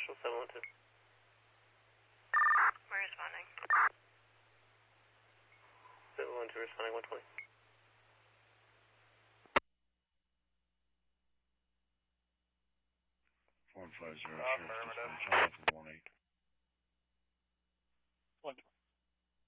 Marshall 712. We're responding. 712 responding 120. 150. Affirmative. 1-8. 120.